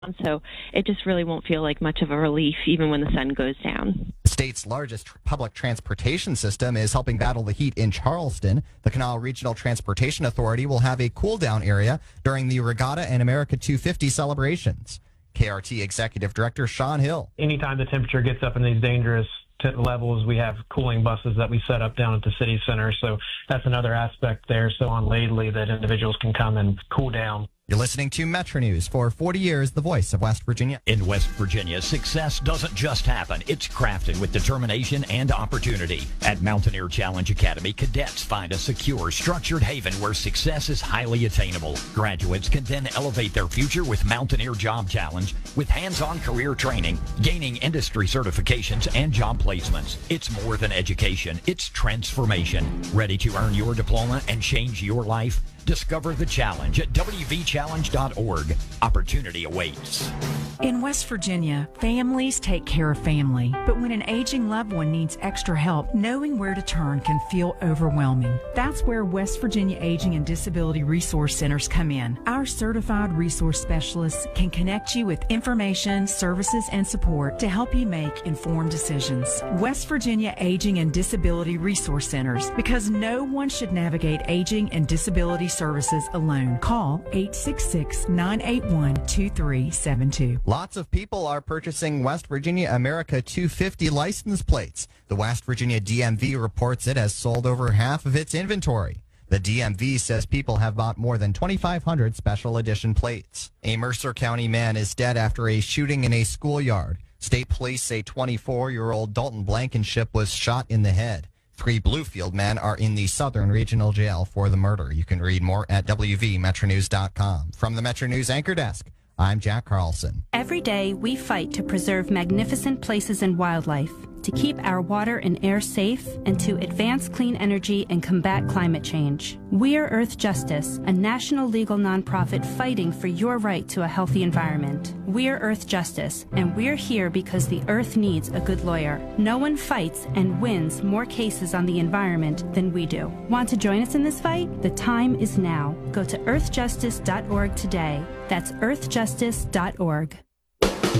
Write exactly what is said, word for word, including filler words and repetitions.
So it just really won't feel like much of a relief even when the sun goes down. The state's largest tr- public transportation system is helping battle the heat in Charleston. The Kanawha Regional Transportation Authority will have a cool-down area during the Regatta and America two fifty celebrations. K R T Executive Director Sean Hill. Anytime the temperature gets up in these dangerous t- levels, we have cooling buses that we set up down at the city center. So that's another aspect there. So on Laidley that individuals can come and cool down. You're listening to Metro News. For forty years, the voice of West Virginia. In West Virginia, success doesn't just happen. It's crafted with determination and opportunity. At Mountaineer Challenge Academy, cadets find a secure, structured haven where success is highly attainable. Graduates can then elevate their future with Mountaineer Job Challenge with hands-on career training, gaining industry certifications, and job placements. It's more than education. It's transformation. Ready to earn your diploma and change your life? Discover the challenge at w v challenge dot org. Opportunity awaits. In West Virginia, families take care of family. But when an aging loved one needs extra help, knowing where to turn can feel overwhelming. That's where West Virginia Aging and Disability Resource Centers come in. Our certified resource specialists can connect you with information, services, and support to help you make informed decisions. West Virginia Aging and Disability Resource Centers, because no one should navigate aging and disability services alone. Call eight six six, nine eight one, two three seven two. Lots of people are purchasing West Virginia America two fifty license plates. The West Virginia D M V reports it has sold over half of its inventory. The D M V says people have bought more than twenty-five hundred special edition plates. A Mercer County man is dead after a shooting in a schoolyard. State police say twenty-four-year-old Dalton Blankenship was shot in the head. Three Bluefield men are in the Southern Regional Jail for the murder. You can read more at w v metro news dot com. From the Metro News Anchor Desk, I'm Jack Carlson. Every day, we fight to preserve magnificent places and wildlife, to keep our water and air safe, and to advance clean energy and combat climate change. We're Earth Justice, a national legal nonprofit fighting for your right to a healthy environment. We're Earth Justice, and we're here because the Earth needs a good lawyer. No one fights and wins more cases on the environment than we do. Want to join us in this fight? The time is now. Go to earth justice dot org today. That's earth justice dot org.